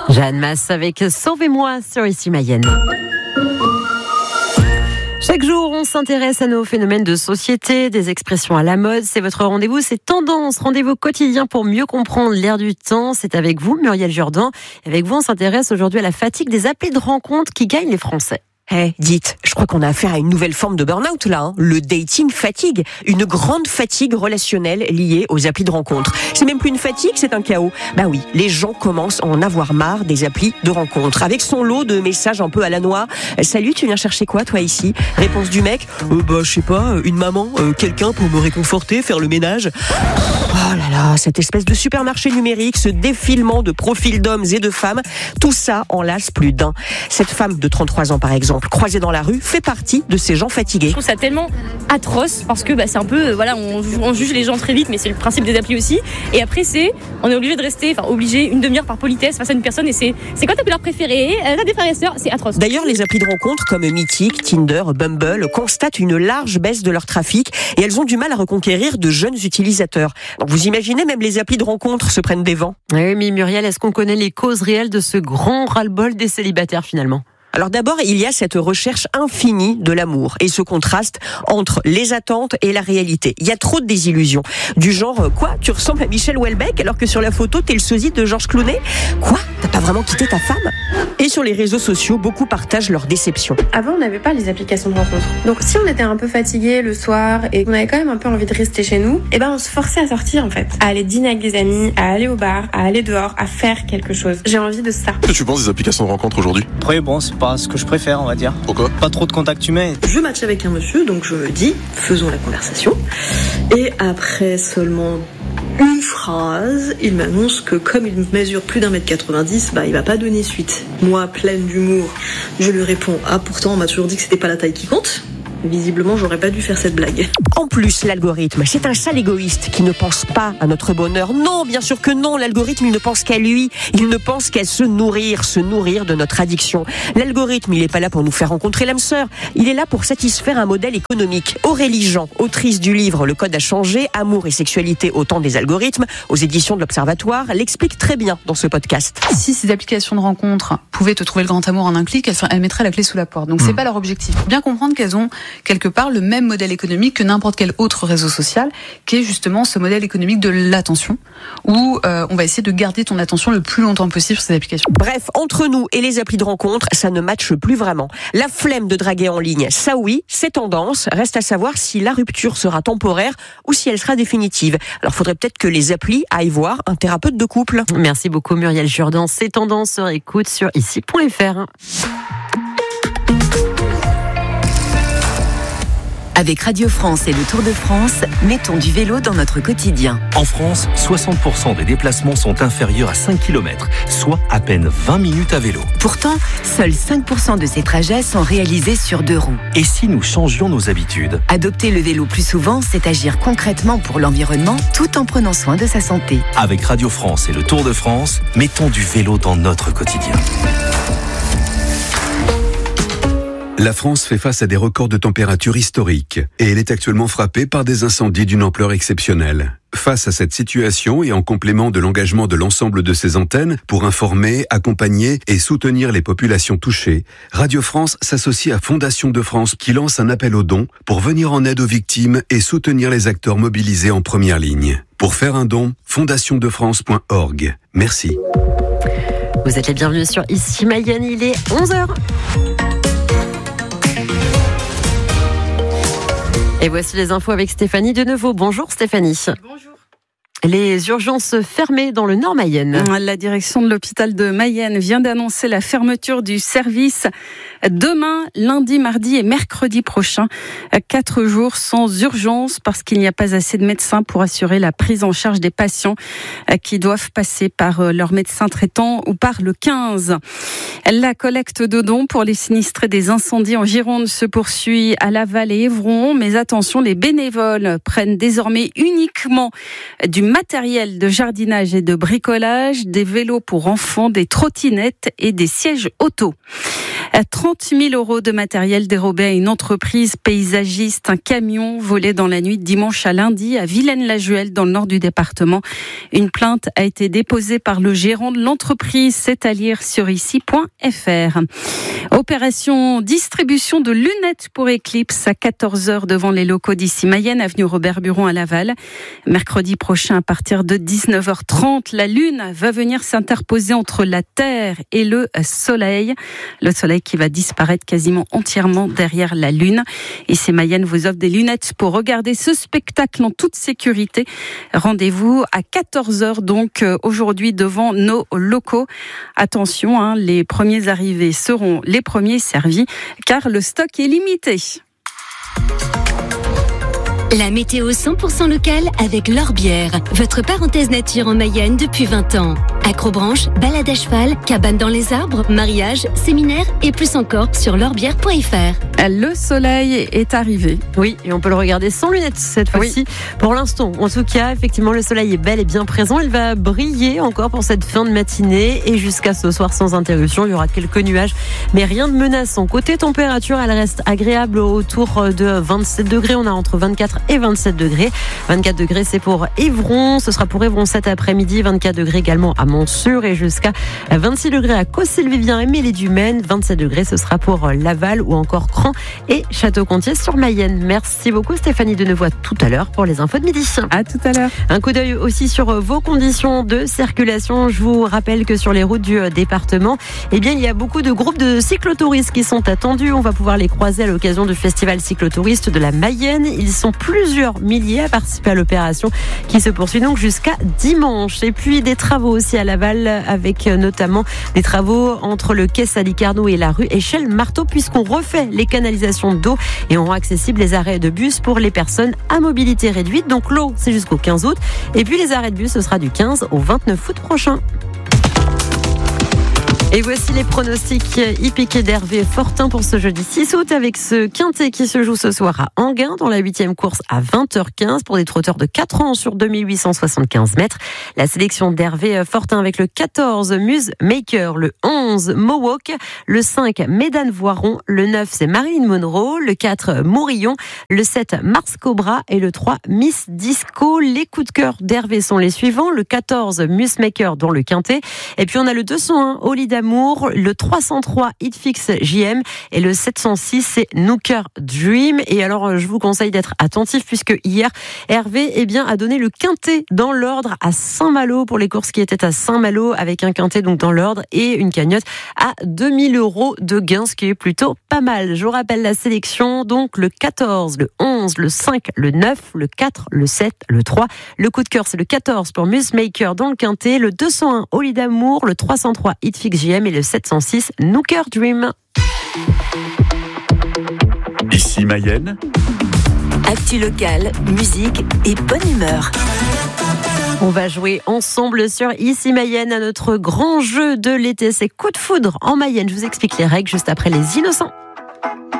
Jeanne Masse avec Sauvez-moi sur Ici Mayenne. Chaque jour, on s'intéresse à nos phénomènes de société, des expressions à la mode. C'est votre rendez-vous, c'est Tendance, rendez-vous quotidien pour mieux comprendre l'air du temps. C'est avec vous, Muriel Jourdan. Avec vous, on s'intéresse aujourd'hui à la fatigue des applis de rencontre qui gagnent les Français. Dites, je crois qu'on a affaire à une nouvelle forme de burn-out là, le dating fatigue. Une grande fatigue relationnelle liée aux applis de rencontre. C'est même plus une fatigue, c'est un chaos. Bah oui, les gens commencent à en avoir marre des applis de rencontre. Avec son lot de messages un peu à la noix. Salut, tu viens chercher quoi toi ici ? Réponse du mec, je sais pas, une maman, quelqu'un pour me réconforter, faire le ménage. Oh là là, cette espèce de supermarché numérique, ce défilement de profils d'hommes et de femmes, tout ça en lasse plus d'un. Cette femme de 33 ans par exemple, croisée dans la rue, fait partie de ces gens fatigués. Je trouve ça tellement atroce parce que c'est un peu, on juge les gens très vite, mais c'est le principe des applis aussi. Et après, on est obligé de rester, une demi-heure par politesse face à une personne et c'est quoi ta couleur préférée ? T'as des frères et sœurs ? C'est atroce. D'ailleurs, les applis de rencontre comme Mythique, Tinder, Bumble constatent une large baisse de leur trafic et elles ont du mal à reconquérir de jeunes utilisateurs. Donc vous imaginez, même les applis de rencontre se prennent des vents. Oui, mais Muriel, est-ce qu'on connaît les causes réelles de ce grand ras-le-bol des célibataires finalement ? Alors d'abord, il y a cette recherche infinie de l'amour et ce contraste entre les attentes et la réalité. Il y a trop de désillusions. Du genre, quoi ? Tu ressembles à Michel Houellebecq alors que sur la photo, t'es le sosie de Georges Clooney ? Quoi ? T'as pas vraiment quitté ta femme ? Et sur les réseaux sociaux, beaucoup partagent leur déception. Avant, on n'avait pas les applications de rencontre. Donc si on était un peu fatigué le soir et qu'on avait quand même un peu envie de rester chez nous, on se forçait à sortir en fait. À aller dîner avec des amis, à aller au bar, à aller dehors, à faire quelque chose. J'ai envie de ça. Qu'est-ce que tu penses des applications de rencontre aujourd'hui ? Après, c'est pas ce que je préfère, on va dire. Pourquoi ? Pas trop de contact humain. Je match avec un monsieur, donc je me dis, faisons la conversation. Et après seulement une phrase, il m'annonce que comme il mesure plus d'1m90, il va pas donner suite. Moi, pleine d'humour, je lui réponds, pourtant on m'a toujours dit que c'était pas la taille qui compte. Visiblement, j'aurais pas dû faire cette blague. En plus, l'algorithme, c'est un sale égoïste qui ne pense pas à notre bonheur. Non, bien sûr que non, l'algorithme, il ne pense qu'à lui. Il ne pense qu'à se nourrir de notre addiction. L'algorithme, il est pas là pour nous faire rencontrer l'âme sœur. Il est là pour satisfaire un modèle économique. Aurélie Jean, autrice du livre Le Code a changé, Amour et sexualité au temps des algorithmes, aux éditions de l'Observatoire, l'explique très bien dans ce podcast. Si ces applications de rencontre pouvaient te trouver le grand amour en un clic, elles mettraient la clé sous la porte. Donc c'est pas leur objectif. Faut bien comprendre qu'elles ont quelque part le même modèle économique que n'importe quel autre réseau social, qui est justement ce modèle économique de l'attention, où on va essayer de garder ton attention le plus longtemps possible sur ces applications. Bref, entre nous et les applis de rencontre, ça ne matche plus vraiment. La flemme de draguer en ligne, ça oui, c'est tendance. Reste à savoir si la rupture sera temporaire ou si elle sera définitive. Alors faudrait peut-être que les applis aillent voir un thérapeute de couple. Merci beaucoup Muriel Jourdan. C'est Tendance se réécoute sur ici.fr. Avec Radio France et le Tour de France, mettons du vélo dans notre quotidien. En France, 60% des déplacements sont inférieurs à 5 km, soit à peine 20 minutes à vélo. Pourtant, seuls 5% de ces trajets sont réalisés sur 2 roues. Et si nous changions nos habitudes ? Adopter le vélo plus souvent, c'est agir concrètement pour l'environnement tout en prenant soin de sa santé. Avec Radio France et le Tour de France, mettons du vélo dans notre quotidien. La France fait face à des records de température historiques et elle est actuellement frappée par des incendies d'une ampleur exceptionnelle. Face à cette situation et en complément de l'engagement de l'ensemble de ses antennes pour informer, accompagner et soutenir les populations touchées, Radio France s'associe à Fondation de France qui lance un appel aux dons pour venir en aide aux victimes et soutenir les acteurs mobilisés en première ligne. Pour faire un don, fondationdefrance.org. Merci. Vous êtes les bienvenus sur Ici Mayenne, il est 11h. Et voici les infos avec Stéphanie Denevaux. Bonjour Stéphanie. Bonjour. Les urgences fermées dans le Nord Mayenne. La direction de l'hôpital de Mayenne vient d'annoncer la fermeture du service demain, lundi, mardi et mercredi prochain. 4 jours sans urgence parce qu'il n'y a pas assez de médecins pour assurer la prise en charge des patients qui doivent passer par leur médecin traitant ou par le 15. La collecte de dons pour les sinistrés des incendies en Gironde se poursuit à Laval et Évron. Mais attention, les bénévoles prennent désormais uniquement du matériel de jardinage et de bricolage, des vélos pour enfants, des trottinettes et des sièges auto. 30 000 € de matériel dérobé à une entreprise paysagiste. Un camion volé dans la nuit de dimanche à lundi à Villaines-la-Juhel dans le nord du département. Une plainte a été déposée par le gérant de l'entreprise. C'est à lire sur ici.fr. Opération distribution de lunettes pour Eclipse à 14h devant les locaux d'Ici Mayenne, avenue Robert Buron à Laval. Mercredi prochain à partir de 19h30, la Lune va venir s'interposer entre la Terre et le Soleil. Le Soleil qui va disparaître quasiment entièrement derrière la Lune. Ici Mayenne vous offre des lunettes pour regarder ce spectacle en toute sécurité. Rendez-vous à 14h donc aujourd'hui devant nos locaux. Attention, les premiers arrivés seront les premiers servis car le stock est limité. La météo 100% locale avec L'Orbière, votre parenthèse nature en Mayenne depuis 20 ans. Acrobranche, balade à cheval, cabane dans les arbres, mariage, séminaire et plus encore sur l'orbière.fr. Le soleil est arrivé. Oui, et on peut le regarder sans lunettes cette fois-ci. Pour l'instant, en tout cas, effectivement, le soleil est bel et bien présent. Il va briller encore pour cette fin de matinée et jusqu'à ce soir sans interruption. Il y aura quelques nuages, mais rien de menaçant. Côté température, elle reste agréable autour de 27 degrés. On a entre 24 et 27 degrés. 24 degrés, c'est pour Évron. Ce sera pour Évron cet après-midi. 24 degrés également à Montsûr et jusqu'à 26 degrés à Caussy-le-Vivien et Mélie-du-Maine. 27 degrés, ce sera pour Laval ou encore Cran et Château-Gontier sur Mayenne. Merci beaucoup Stéphanie Denevoix tout à l'heure pour les infos de midi. À tout à l'heure. Un coup d'œil aussi sur vos conditions de circulation. Je vous rappelle que sur les routes du département, il y a beaucoup de groupes de cyclotouristes qui sont attendus. On va pouvoir les croiser à l'occasion du festival cyclotouriste de la Mayenne. Ils sont plusieurs milliers à participer à l'opération qui se poursuit donc jusqu'à dimanche. Et puis des travaux aussi à Laval avec notamment des travaux entre le quai Salicarno et la rue Échelle-Marteau puisqu'on refait les canalisations d'eau et on rend accessible les arrêts de bus pour les personnes à mobilité réduite. Donc l'eau, c'est jusqu'au 15 août. Et puis les arrêts de bus, ce sera du 15 au 29 août prochain. Et voici les pronostics hippiques d'Hervé Fortin pour ce jeudi 6 août avec ce quintet qui se joue ce soir à Enghien dans la 8e course à 20h15 pour des trotteurs de 4 ans sur 2875 mètres. La sélection d'Hervé Fortin avec le 14 Muse Maker, le 11 Mohawk, le 5 Médane Voiron, le 9 c'est Marilyn Monroe, le 4 Mourillon, le 7 Mars Cobra et le 3 Miss Disco. Les coups de cœur d'Hervé sont les suivants, le 14 Muse Maker dans le quintet et puis on a le 201 Holly D'amour, le 303 Hitfix JM et le 706 c'est Nooker Dream. Et alors je vous conseille d'être attentif puisque hier Hervé a donné le quintet dans l'ordre à Saint-Malo pour les courses qui étaient à Saint-Malo avec un quintet donc dans l'ordre et une cagnotte à 2000 € de gain, ce qui est plutôt pas mal. Je vous rappelle la sélection, donc le 14, le 11, le 5, le 9, le 4, le 7, le 3. Le coup de cœur c'est le 14 pour Musemaker dans le quintet, le 201 Holly D'amour, le 303 Hitfix JM et le 706 Nooker Dream. Ici Mayenne. Actu locale, musique et bonne humeur. On va jouer ensemble sur Ici Mayenne à notre grand jeu de l'été. C'est Coup de foudre en Mayenne. Je vous explique les règles juste après Les Innocents.